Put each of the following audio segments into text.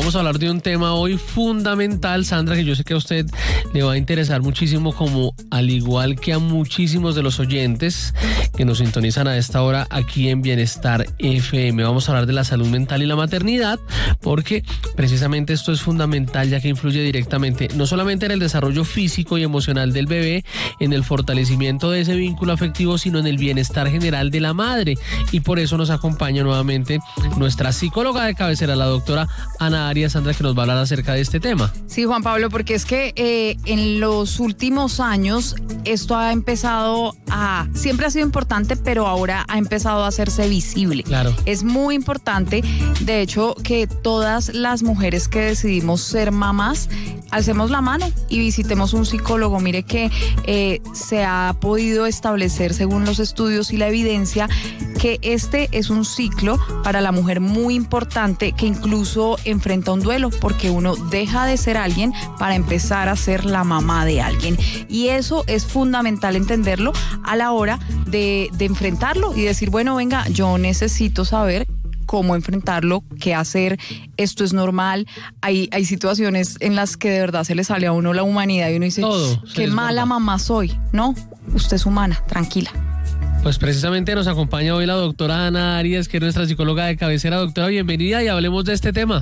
vamos a hablar de un tema hoy fundamental, Sandra, que yo sé que a usted le va a interesar muchísimo, como al igual que a muchísimos de los oyentes que nos sintonizan a esta hora aquí en Bienestar FM. Vamos a hablar de la salud mental y la maternidad, porque precisamente esto es fundamental, ya que influye directamente no solamente en el desarrollo físico y emocional del bebé, en el fortalecimiento de ese vínculo afectivo, sino en el bienestar general de la madre. Y por eso nos acompaña nuevamente nuestra psicóloga de cabecera, la doctora Ana Arias, Sandra, que nos va a hablar acerca de este tema. Sí, Juan Pablo, porque es que en los últimos años esto ha empezado siempre ha sido importante, pero ahora ha empezado a hacerse visible. Claro. Es muy importante, de hecho, que todas las mujeres que decidimos ser mamás, alcemos la mano y visitemos un psicólogo. Mire que se ha podido establecer, según los estudios y la evidencia, que este es un ciclo para la mujer muy importante, que incluso enfrenta un duelo, porque uno deja de ser alguien para empezar a ser la mamá de alguien. Y eso es fundamental entenderlo a la hora de enfrentarlo y decir, bueno, venga, yo necesito saber cómo enfrentarlo, qué hacer, esto es normal. Hay situaciones en las que de verdad se le sale a uno la humanidad y uno dice, qué mala mamá soy. No, usted es humana, tranquila. Pues precisamente nos acompaña hoy la doctora Ana Arias, que es nuestra psicóloga de cabecera. Doctora, bienvenida y hablemos de este tema.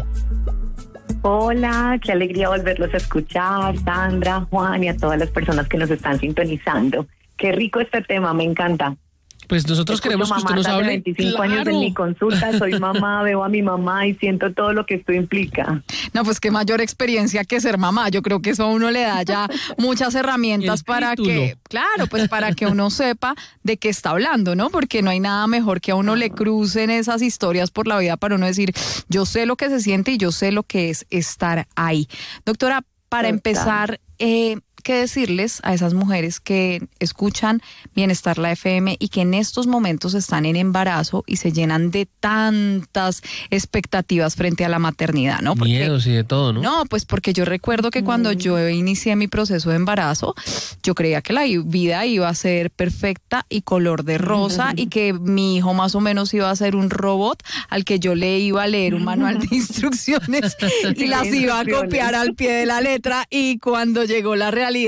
Hola, qué alegría volverlos a escuchar, Sandra, Juan y a todas las personas que nos están sintonizando. Qué rico este tema, me encanta. Pues nosotros queremos que usted nos hable. 25 años en mi consulta, soy mamá, veo a mi mamá y siento todo lo que esto implica. No, pues qué mayor experiencia que ser mamá. Yo creo que eso a uno le da ya muchas herramientas para que, claro, pues para que uno sepa de qué está hablando, ¿no? Porque no hay nada mejor que a uno le crucen esas historias por la vida para uno decir, yo sé lo que se siente y yo sé lo que es estar ahí. Doctora, para empezar, ¿qué decirles a esas mujeres que escuchan Bienestar la FM y que en estos momentos están en embarazo y se llenan de tantas expectativas frente a la maternidad, ¿no? Porque, miedos y de todo, ¿no? No, pues porque yo recuerdo que cuando yo inicié mi proceso de embarazo, yo creía que la vida iba a ser perfecta y color de rosa y que mi hijo más o menos iba a ser un robot al que yo le iba a leer un manual de instrucciones y las iba a copiar al pie de la letra, y cuando llegó la realidad,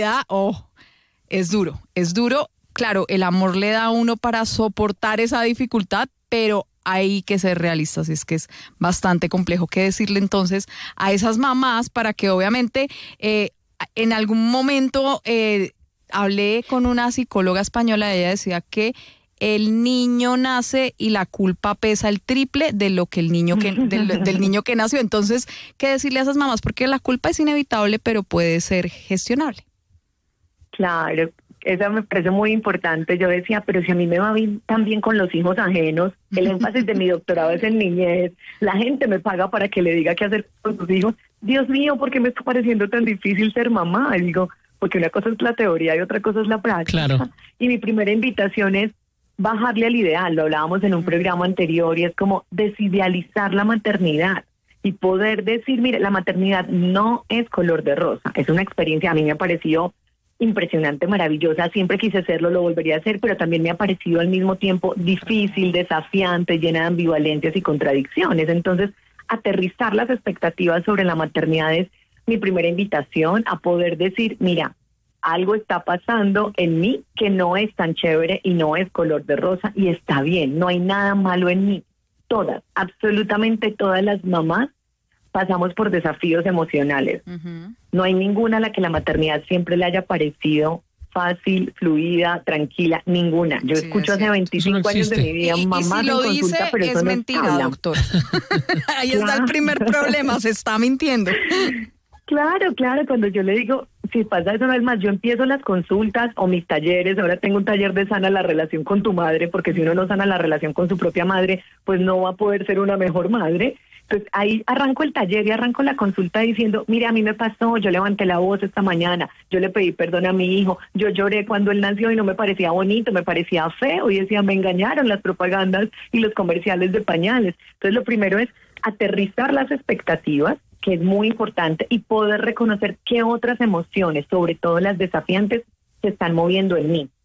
es duro. Claro, el amor le da a uno para soportar esa dificultad, pero hay que ser realistas, es que es bastante complejo. ¿Qué decirle entonces a esas mamás para que obviamente en algún momento hablé con una psicóloga española, ella decía que el niño nace y la culpa pesa el triple de lo que el niño del niño que nació? Entonces, ¿qué decirle a esas mamás? Porque la culpa es inevitable, pero puede ser gestionable. Claro, eso me parece muy importante. Yo decía, pero si a mí me va bien, tan bien con los hijos ajenos, el énfasis de mi doctorado es en niñez, la gente me paga para que le diga qué hacer con sus hijos. Dios mío, ¿por qué me está pareciendo tan difícil ser mamá? Y digo, porque una cosa es la teoría y otra cosa es la práctica. Claro. Y mi primera invitación es bajarle al ideal, lo hablábamos en un programa anterior, y es como desidealizar la maternidad y poder decir, mire, la maternidad no es color de rosa, es una experiencia, a mí me ha parecido impresionante, maravillosa, siempre quise hacerlo, lo volvería a hacer, pero también me ha parecido al mismo tiempo difícil, desafiante, llena de ambivalencias y contradicciones. Entonces, aterrizar las expectativas sobre la maternidad es mi primera invitación a poder decir, mira, algo está pasando en mí que no es tan chévere y no es color de rosa y está bien, no hay nada malo en mí. Todas, absolutamente todas las mamás pasamos por desafíos emocionales. No hay ninguna a la que la maternidad siempre le haya parecido fácil, fluida, tranquila, ninguna. Yo escucho hace 25 años de mi vida mamás en consulta, pero eso no es mentira, doctor. Ahí está el primer problema, se está mintiendo. Claro, cuando yo le digo, si pasa eso, no es más, yo empiezo las consultas o mis talleres, ahora tengo un taller de sana la relación con tu madre, porque si uno no sana la relación con su propia madre, pues no va a poder ser una mejor madre. Entonces ahí arranco el taller y arranco la consulta diciendo, mire, a mí me pasó, yo levanté la voz esta mañana, yo le pedí perdón a mi hijo, yo lloré cuando él nació y no me parecía bonito, me parecía feo, y decía, me engañaron las propagandas y los comerciales de pañales. Entonces lo primero es aterrizar las expectativas, que es muy importante, y poder reconocer qué otras emociones, sobre todo las desafiantes, se están moviendo en mí.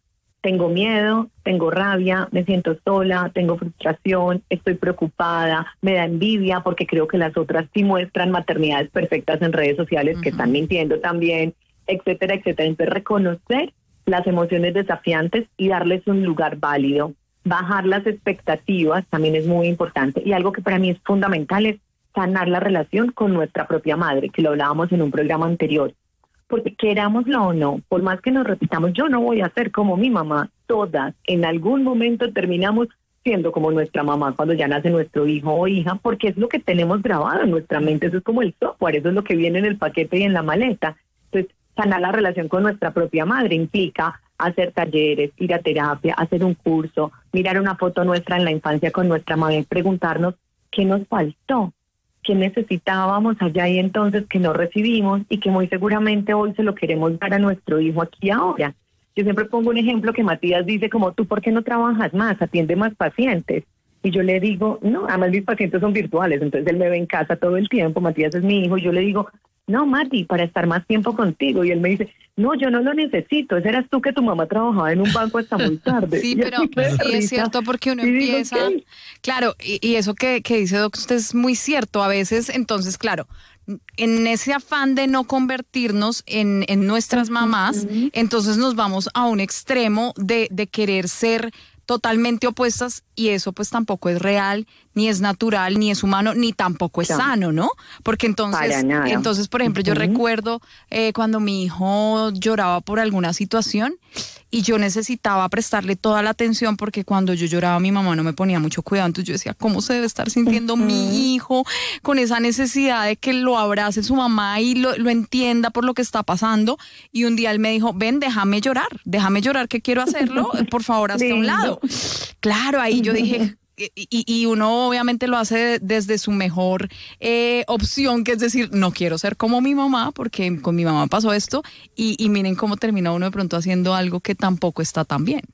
tengo miedo, tengo rabia, me siento sola, tengo frustración, estoy preocupada, me da envidia porque creo que las otras sí muestran maternidades perfectas en redes sociales que están mintiendo también, etcétera, etcétera. Entonces, reconocer las emociones desafiantes y darles un lugar válido. Bajar las expectativas también es muy importante. Y algo que para mí es fundamental es sanar la relación con nuestra propia madre, que lo hablábamos en un programa anterior. Porque querámoslo o no, por más que nos repitamos, yo no voy a ser como mi mamá, todas en algún momento terminamos siendo como nuestra mamá cuando ya nace nuestro hijo o hija, porque es lo que tenemos grabado en nuestra mente, eso es como el software, eso es lo que viene en el paquete y en la maleta. Entonces, sanar la relación con nuestra propia madre implica hacer talleres, ir a terapia, hacer un curso, mirar una foto nuestra en la infancia con nuestra madre, preguntarnos qué nos faltó, qué necesitábamos allá y entonces que no recibimos y que muy seguramente hoy se lo queremos dar a nuestro hijo aquí y ahora. Yo siempre pongo un ejemplo que Matías dice como, ¿tú por qué no trabajas más? Atiende más pacientes. Y yo le digo, no, además mis pacientes son virtuales, entonces él me ve en casa todo el tiempo, Matías es mi hijo, y yo le digo, no, Mati, para estar más tiempo contigo. Y él me dice, no, yo no lo necesito, ese eras tú que tu mamá trabajaba en un banco hasta muy tarde. Sí, pero sí es cierto porque uno empieza, claro, y eso que dice Doc, usted es muy cierto, a veces, entonces, claro, en ese afán de no convertirnos en nuestras mamás, entonces nos vamos a un extremo de querer ser totalmente opuestas y eso pues tampoco es real, ni es natural, ni es humano, ni tampoco es sano, ¿no? Porque entonces por ejemplo, yo recuerdo cuando mi hijo lloraba por alguna situación y yo necesitaba prestarle toda la atención porque cuando yo lloraba mi mamá no me ponía mucho cuidado, entonces yo decía, ¿cómo se debe estar sintiendo mi hijo con esa necesidad de que lo abrace su mamá y lo entienda por lo que está pasando? Y un día él me dijo, ven, déjame llorar que quiero hacerlo, por favor, hasta un lado. Claro, ahí yo dije, y uno obviamente lo hace desde su mejor opción, que es decir, no quiero ser como mi mamá, porque con mi mamá pasó esto, y miren cómo termina uno de pronto haciendo algo que tampoco está tan bien.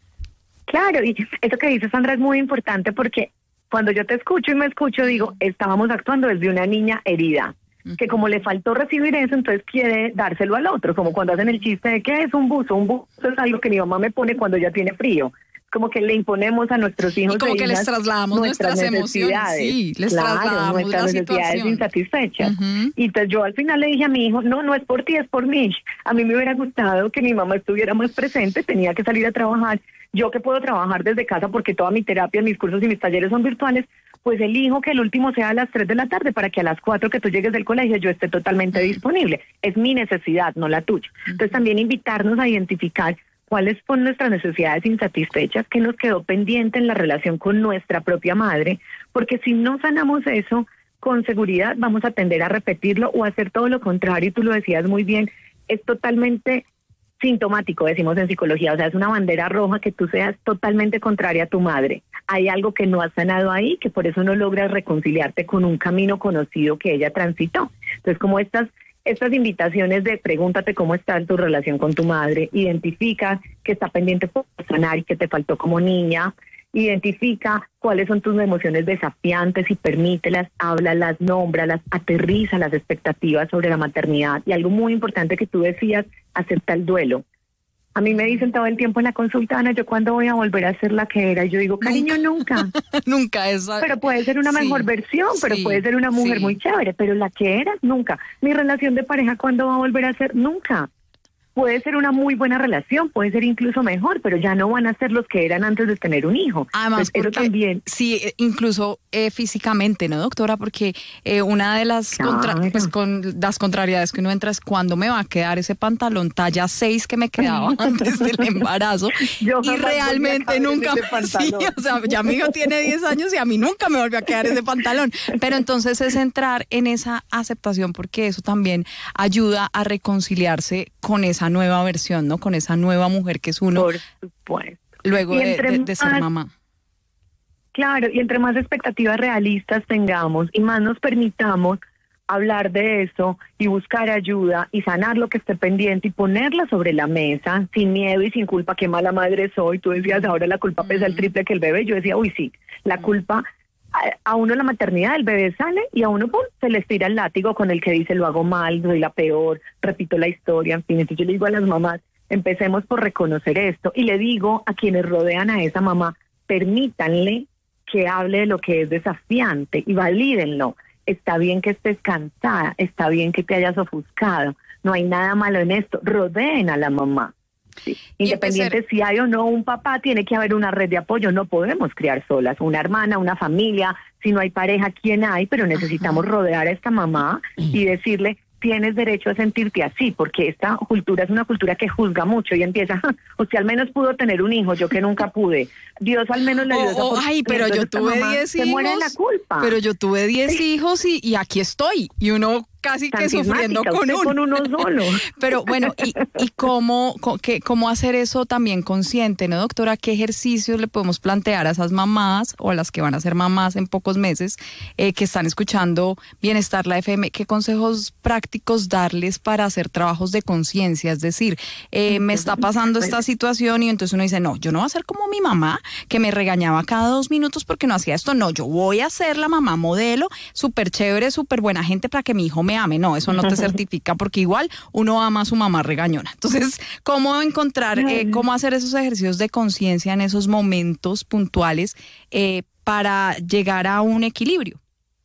Claro, y eso que dice Sandra es muy importante porque cuando yo te escucho y me escucho, digo, estábamos actuando desde una niña herida, que como le faltó recibir eso, entonces quiere dárselo al otro, como cuando hacen el chiste de que es un buzo es algo que mi mamá me pone cuando ya tiene frío. Como que le imponemos a nuestros hijos y como que les trasladamos nuestras emociones, sí, les trasladamos nuestras necesidades insatisfechas. Y entonces yo al final le dije a mi hijo, no es por ti, es por mí. A mí me hubiera gustado que mi mamá estuviera más presente, tenía que salir a trabajar. Yo que puedo trabajar desde casa porque toda mi terapia, mis cursos y mis talleres son virtuales, pues elijo que el último sea a las 3 de la tarde para que a las 4 que tú llegues del colegio yo esté totalmente disponible. Es mi necesidad, no la tuya. Entonces también invitarnos a identificar cuáles son nuestras necesidades insatisfechas, qué nos quedó pendiente en la relación con nuestra propia madre, porque si no sanamos eso, con seguridad vamos a tender a repetirlo o a hacer todo lo contrario, y tú lo decías muy bien, es totalmente sintomático, decimos en psicología, o sea, es una bandera roja que tú seas totalmente contraria a tu madre. Hay algo que no has sanado ahí, que por eso no logras reconciliarte con un camino conocido que ella transitó. Entonces, como estas invitaciones de pregúntate cómo está en tu relación con tu madre, identifica que está pendiente por sanar y que te faltó como niña, identifica cuáles son tus emociones desafiantes y permítelas, háblalas, nómbralas, aterriza las expectativas sobre la maternidad. Y algo muy importante que tú decías, acepta el duelo. A mí me dicen todo el tiempo en la consulta, Ana, ¿yo cuándo voy a volver a ser la que era? Y yo digo, cariño, nunca. Nunca es. Pero puede ser una mejor versión, pero puede ser una mujer muy chévere, pero la que eras, nunca. Mi relación de pareja, ¿cuándo va a volver a ser? Nunca. Puede ser una muy buena relación, puede ser incluso mejor, pero ya no van a ser los que eran antes de tener un hijo. Además, pues eso también. Sí, incluso físicamente, ¿no, doctora? Porque una de las, las contrariedades que uno entra es cuándo me va a quedar ese pantalón talla 6 que me quedaba antes del embarazo. Y realmente nunca. Sí, o sea, ya mi hijo tiene 10 años y a mí nunca me volvió a quedar ese pantalón. Pero entonces es entrar en esa aceptación, porque eso también ayuda a reconciliarse con esa nueva versión, ¿no? Con esa nueva mujer que es uno. Por supuesto. Luego de ser mamá. Claro, y entre más expectativas realistas tengamos y más nos permitamos hablar de eso y buscar ayuda y sanar lo que esté pendiente y ponerla sobre la mesa sin miedo y sin culpa, qué mala madre soy. Tú decías, ahora la culpa pesa el triple que el bebé. Yo decía, uy, sí, la culpa, a uno la maternidad, el bebé sale y a uno, pum, se le estira el látigo con el que dice, lo hago mal, soy la peor, repito la historia, en fin. Entonces yo le digo a las mamás, Empecemos por reconocer esto. Y le digo a quienes rodean a esa mamá, permítanle que hable de lo que es desafiante y valídenlo. Está bien que estés cansada, está bien que te hayas ofuscado, no hay nada malo en esto. Rodeen a la mamá. Sí. Independiente si hay o no un papá, tiene que haber una red de apoyo. No podemos criar solas, una hermana, una familia. Si no hay pareja, ¿quién hay? Pero necesitamos rodear a esta mamá y decirle, tienes derecho a sentirte así, porque esta cultura es una cultura que juzga mucho y empieza, usted al menos pudo tener un hijo, yo que nunca pude. Dios al menos le dio esa oportunidad. Ay, pero yo tuve 10 hijos. Se muere la culpa. Pero yo tuve 10 hijos y aquí estoy. Y uno casi que sufriendo con uno solo. Pero bueno, ¿y cómo hacer eso también consciente, no, doctora? ¿Qué ejercicios le podemos plantear a esas mamás o a las que van a ser mamás en pocos meses que están escuchando Bienestar la FM? ¿Qué consejos prácticos darles para hacer trabajos de conciencia? Es decir, me está pasando esta situación y entonces uno dice, no, yo no voy a ser como mi mamá, que me regañaba cada 2 minutos porque no hacía esto. No, yo voy a ser la mamá modelo, súper chévere, súper buena gente para que mi hijo me ame. No, eso no te certifica porque igual uno ama a su mamá regañona. Entonces, ¿cómo encontrar, cómo hacer esos ejercicios de conciencia en esos momentos puntuales para llegar a un equilibrio?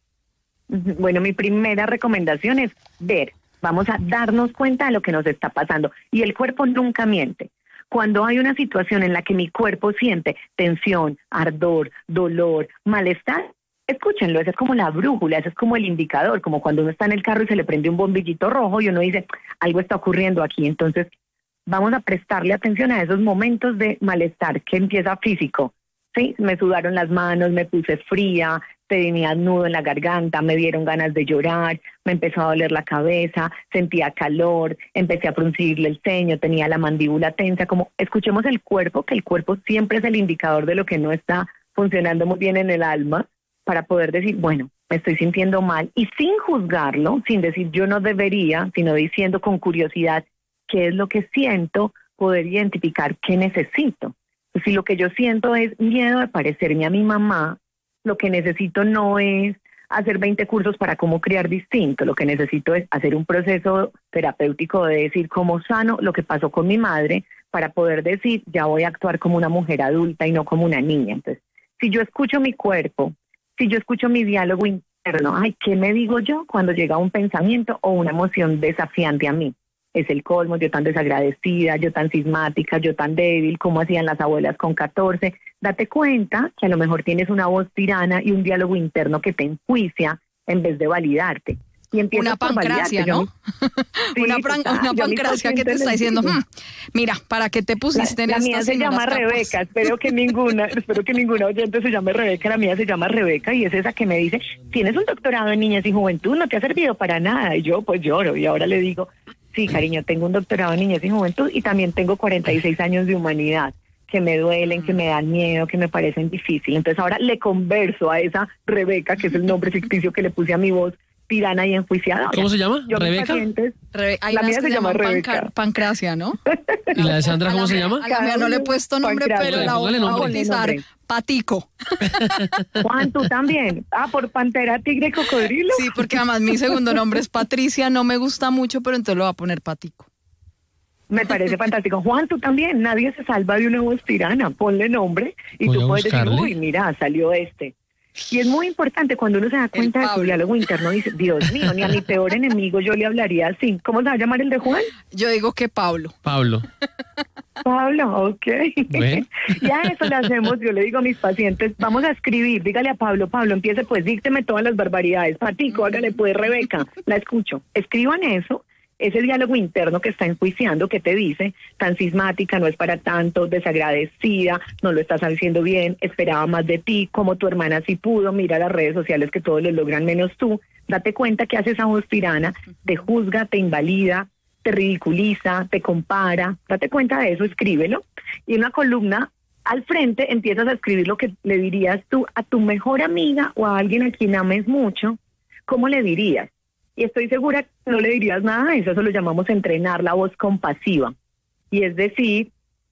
Bueno, mi primera recomendación es ver, vamos a darnos cuenta de lo que nos está pasando. Y el cuerpo nunca miente. Cuando hay una situación en la que mi cuerpo siente tensión, ardor, dolor, malestar, escúchenlo, esa es como la brújula, ese es como el indicador, como cuando uno está en el carro y se le prende un bombillito rojo y uno dice, algo está ocurriendo aquí. Entonces, vamos a prestarle atención a esos momentos de malestar que empieza físico. Sí, me sudaron las manos, me puse fría, tenía nudo en la garganta, me dieron ganas de llorar, me empezó a doler la cabeza, sentía calor, empecé a fruncirle el ceño, tenía la mandíbula tensa. Como escuchemos el cuerpo, que el cuerpo siempre es el indicador de lo que no está funcionando muy bien en el alma, para poder decir, bueno, me estoy sintiendo mal, y sin juzgarlo, sin decir yo no debería, sino diciendo con curiosidad qué es lo que siento, poder identificar qué necesito. Si lo que yo siento es miedo de parecerme a mi mamá, lo que necesito no es hacer 20 cursos para cómo criar distinto, lo que necesito es hacer un proceso terapéutico de decir cómo sano lo que pasó con mi madre, para poder decir, ya voy a actuar como una mujer adulta y no como una niña. Entonces, si yo escucho mi cuerpo, si yo escucho mi diálogo interno, ay, ¿qué me digo yo cuando llega un pensamiento o una emoción desafiante a mí? Es el colmo, yo tan desagradecida, yo tan cismática, yo tan débil, como hacían las abuelas con 14. Date cuenta que a lo mejor tienes una voz tirana y un diálogo interno que te enjuicia en vez de validarte. Y una pancracia, ¿no? Sí, una pancracia que te está diciendo, mira, ¿para qué te pusiste en esta? La mía se llama Rebeca, espero que ninguna oyente se llame Rebeca. La mía se llama Rebeca y es esa que me dice, tienes un doctorado en niñez y juventud, no te ha servido para nada. Y yo pues lloro y ahora le digo, sí, cariño, tengo un doctorado en niñez y juventud y también tengo 46 años de humanidad, que me duelen, que me dan miedo, que me parecen difíciles. Entonces ahora le converso a esa Rebeca, que es el nombre ficticio que le puse a mi voz, tirana y enjuiciada. ¿Cómo se llama? ¿Rebeca? La mía se llama Rebeca. Pancracia, ¿no? ¿Y la de Sandra cómo se llama? A la mía no le he puesto nombre, pero la voy a bautizar Patico. Juan, tú también. Por Pantera, Tigre, Cocodrilo. Sí, porque además mi segundo nombre es Patricia, no me gusta mucho, pero entonces lo voy a poner Patico. Me parece fantástico. Juan, tú también. Nadie se salva de una voz tirana. Ponle nombre y tú puedes decir, uy, mira, salió este. Y es muy importante cuando uno se da cuenta de su diálogo interno, dice, Dios mío, ni a mi peor enemigo yo le hablaría así. ¿Cómo se va a llamar el de Juan? Yo digo que Pablo. Pablo, ok. Bueno. Ya eso lo hacemos, yo le digo a mis pacientes, vamos a escribir, dígale a Pablo, empiece pues, dícteme todas las barbaridades. Patico, hágale pues, Rebeca, la escucho. Escriban eso. Ese diálogo interno que está enjuiciando, que te dice, tan cismática, no es para tanto, desagradecida, no lo estás haciendo bien, esperaba más de ti, como tu hermana sí pudo, mira las redes sociales que todos lo logran menos tú. Date cuenta que hace esa voz tirana, te juzga, te invalida, te ridiculiza, te compara. Date cuenta de eso, escríbelo. Y en una columna al frente empiezas a escribir lo que le dirías tú a tu mejor amiga o a alguien a quien ames mucho. ¿Cómo le dirías? Y estoy segura que no le dirías nada de eso lo llamamos entrenar la voz compasiva. Y es decir,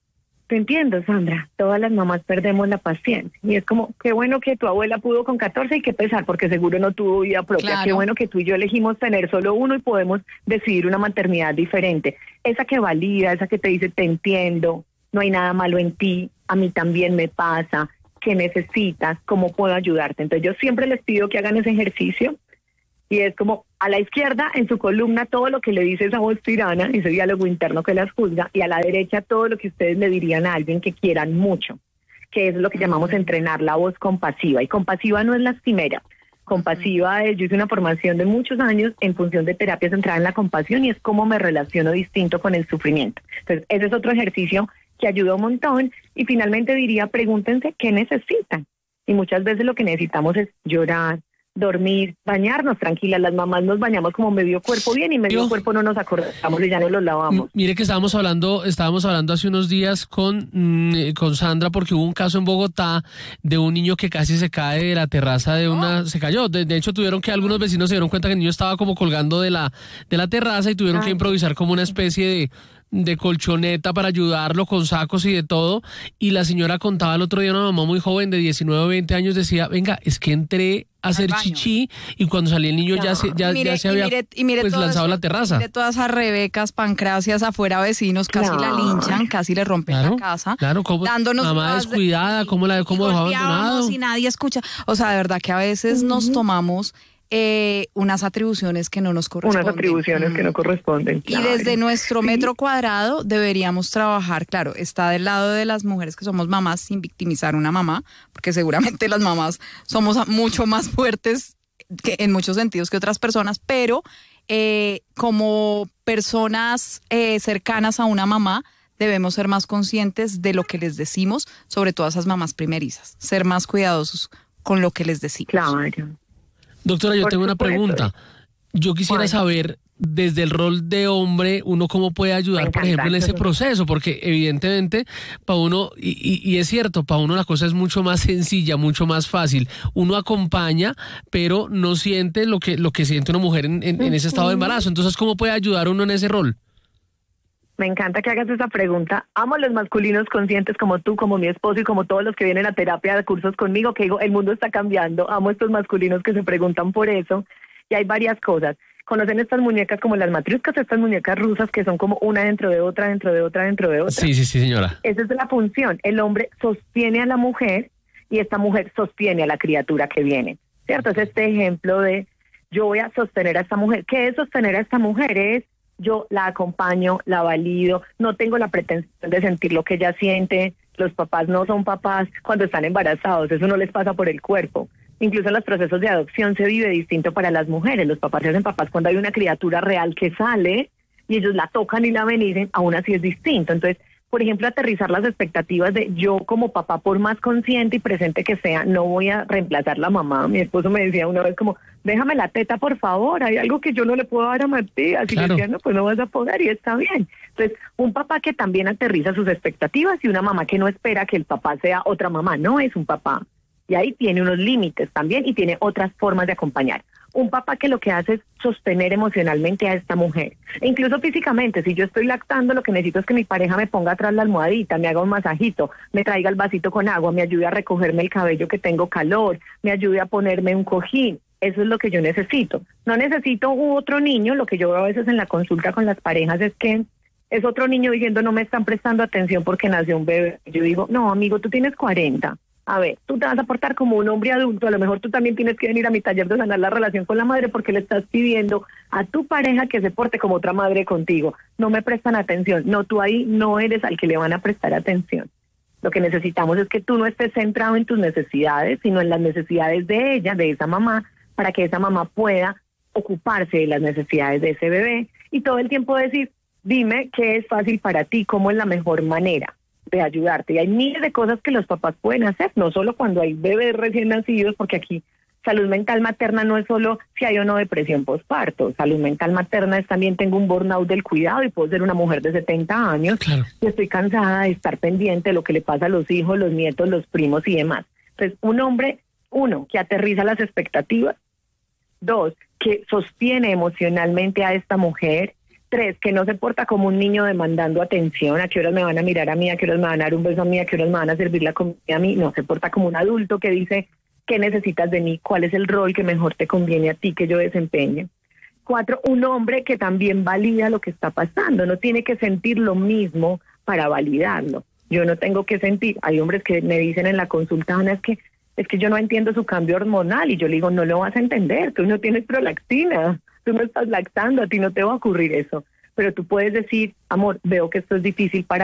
te entiendo, Sandra, todas las mamás perdemos la paciencia. Y es como, qué bueno que tu abuela pudo con 14 y qué pesar, porque seguro no tuvo vida propia. Claro. Qué bueno que tú y yo elegimos tener solo uno y podemos decidir una maternidad diferente. Esa que valida, esa que te dice, te entiendo, no hay nada malo en ti, a mí también me pasa, ¿qué necesitas? ¿Cómo puedo ayudarte? Entonces yo siempre les pido que hagan ese ejercicio. Y es como a la izquierda, en su columna, todo lo que le dice esa voz tirana, ese diálogo interno que las juzga, y a la derecha todo lo que ustedes le dirían a alguien que quieran mucho, que es lo que llamamos entrenar la voz compasiva. Y compasiva no es lastimera. Compasiva es, yo hice una formación de muchos años en función de terapia centrada en la compasión y es cómo me relaciono distinto con el sufrimiento. Entonces, ese es otro ejercicio que ayuda un montón. Y finalmente diría, pregúntense qué necesitan. Y muchas veces lo que necesitamos es llorar, dormir, bañarnos tranquilas. Las mamás nos bañamos como medio cuerpo bien y medio cuerpo no nos acordamos y ya no los lavamos. Mire que estábamos hablando hace unos días con Sandra, porque hubo un caso en Bogotá de un niño que casi se cae de la terraza de una, se cayó. De hecho tuvieron que algunos vecinos se dieron cuenta que el niño estaba como colgando de la terraza y tuvieron que improvisar como una especie de colchoneta para ayudarlo con sacos y de todo. Y la señora contaba el otro día, una mamá muy joven de 19 o 20 años, decía, venga, es que entré a hacer chichi y cuando salí el niño ya se había pues lanzado a la terraza. Mire todas esas Rebecas, Pancracias afuera, vecinos, casi la linchan, casi le rompen la casa. Claro, dándonos mamá descuidada, cómo dejó abandonado. Y nadie escucha. O sea, de verdad que a veces nos tomamos unas atribuciones que no nos corresponden. Unas atribuciones que no corresponden. Y desde nuestro metro cuadrado deberíamos trabajar, claro, está del lado de las mujeres que somos mamás sin victimizar a una mamá, porque seguramente las mamás somos mucho más fuertes que, en muchos sentidos que otras personas, pero como personas cercanas a una mamá, debemos ser más conscientes de lo que les decimos, sobre todo a esas mamás primerizas, ser más cuidadosos con lo que les decimos. Claro. Doctora, yo tengo una pregunta. Yo quisiera saber, desde el rol de hombre, uno cómo puede ayudar, por ejemplo, en ese proceso, porque evidentemente para uno, y es cierto, para uno la cosa es mucho más sencilla, mucho más fácil. Uno acompaña, pero no siente lo que siente una mujer en ese estado de embarazo. Entonces, ¿cómo puede ayudar uno en ese rol? Me encanta que hagas esa pregunta. Amo a los masculinos conscientes como tú, como mi esposo y como todos los que vienen a terapia de cursos conmigo, que digo, el mundo está cambiando. Amo a estos masculinos que se preguntan por eso. Y hay varias cosas. ¿Conocen estas muñecas como las matriuscas, estas muñecas rusas que son como una dentro de otra, dentro de otra, dentro de otra? Sí, señora. Esa es la función. El hombre sostiene a la mujer y esta mujer sostiene a la criatura que viene, ¿cierto? Es este ejemplo de yo voy a sostener a esta mujer. ¿Qué es sostener a esta mujer? Es yo la acompaño, la valido, no tengo la pretensión de sentir lo que ella siente. Los papás no son papás cuando están embarazados, eso no les pasa por el cuerpo. Incluso en los procesos de adopción se vive distinto para las mujeres. Los papás se hacen papás cuando hay una criatura real que sale y ellos la tocan y la ven y dicen, aún así es distinto. Entonces, por ejemplo, aterrizar las expectativas de yo como papá, por más consciente y presente que sea, no voy a reemplazar la mamá. Mi esposo me decía una vez como, déjame la teta, por favor, hay algo que yo no le puedo dar a Matías. Y le decía, no, pues no vas a poder y está bien. Entonces, un papá que también aterriza sus expectativas y una mamá que no espera que el papá sea otra mamá, no es un papá. Y ahí tiene unos límites también y tiene otras formas de acompañar. Un papá que lo que hace es sostener emocionalmente a esta mujer. E incluso físicamente, si yo estoy lactando, lo que necesito es que mi pareja me ponga atrás la almohadita, me haga un masajito, me traiga el vasito con agua, me ayude a recogerme el cabello que tengo calor, me ayude a ponerme un cojín. Eso es lo que yo necesito. No necesito otro niño. Lo que yo veo a veces en la consulta con las parejas es que es otro niño diciendo no me están prestando atención porque nació un bebé. Yo digo, no, amigo, tú tienes 40. A ver, tú te vas a portar como un hombre adulto, a lo mejor tú también tienes que venir a mi taller de sanar la relación con la madre porque le estás pidiendo a tu pareja que se porte como otra madre contigo. No me prestan atención, no, tú ahí no eres al que le van a prestar atención. Lo que necesitamos es que tú no estés centrado en tus necesidades, sino en las necesidades de ella, de esa mamá, para que esa mamá pueda ocuparse de las necesidades de ese bebé y todo el tiempo decir, dime qué es fácil para ti, cómo es la mejor manera de ayudarte. Y hay miles de cosas que los papás pueden hacer, no solo cuando hay bebés recién nacidos, porque aquí salud mental materna no es solo si hay o no depresión postparto. Salud mental materna es también tengo un burnout del cuidado y puedo ser una mujer de 70 años y estoy cansada de estar pendiente de lo que le pasa a los hijos, los nietos, los primos y demás. Entonces, un hombre, uno, que aterriza las expectativas, dos, que sostiene emocionalmente a esta mujer, 3, que no se porta como un niño demandando atención, a qué horas me van a mirar a mí, a qué horas me van a dar un beso a mí, a qué horas me van a servir la comida a mí. No, se porta como un adulto que dice qué necesitas de mí, cuál es el rol que mejor te conviene a ti que yo desempeñe. 4, un hombre que también valida lo que está pasando, no tiene que sentir lo mismo para validarlo. Yo no tengo que sentir, hay hombres que me dicen en la consulta, Ana, es que yo no entiendo su cambio hormonal, y yo le digo, no lo vas a entender, tú no tienes prolactina, tú no estás lactando, a ti no te va a ocurrir eso, pero tú puedes decir, amor, veo que esto es difícil para